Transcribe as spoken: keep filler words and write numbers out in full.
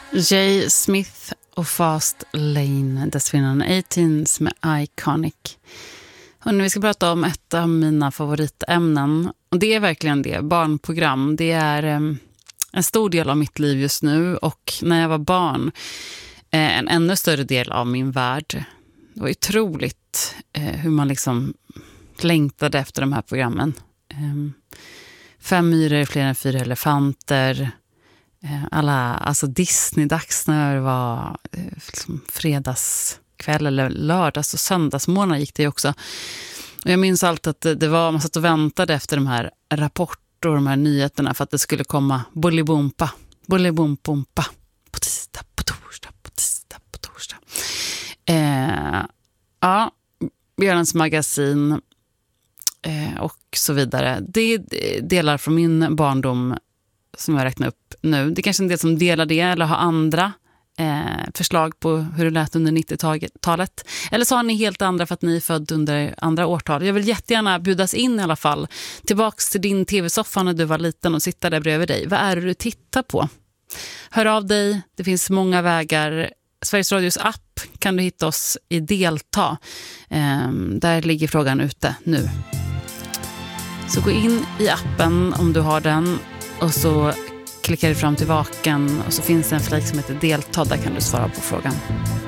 Jay Smith och Fast Lane, dessförinnan A-Teens med Iconic. Och nu vi ska prata om ett av mina favoritämnen. Och det är verkligen det, barnprogram. Det är eh, en stor del av mitt liv just nu. Och när jag var barn, eh, en ännu större del av min värld. Det var otroligt eh, hur man liksom längtade efter de här programmen. Eh, fem myror, fler än fyra elefanter. Alla, alltså Disney-dags när det var liksom fredagskväll eller lördags och söndagsmorgnar gick det också. Och jag minns alltid att det, det var, man satt och väntade efter de här rapporter och de här nyheterna för att det skulle komma Bolibompa, Bolibompa på tisdag, på torsdag, på tisdag, på torsdag. Eh, ja, Björnens magasin eh, och så vidare. Det är delar från min barndom som jag räknar upp nu. Det är kanske en del som delar det eller har andra eh, förslag på hur det lät under nittiotalet. Eller så har ni helt andra för att ni är född under andra årtal. Jag vill jättegärna bjudas in i alla fall. Tillbaks till din tv-soffa när du var liten och sitta där bredvid dig. Vad är det du tittar på? Hör av dig. Det finns många vägar. Sveriges Radios app kan du hitta oss i Delta. Eh, där ligger frågan ute nu. Så gå in i appen om du har den. Och så klickar du fram till vaken och så finns det en flik som heter Delta, där kan du svara på frågan.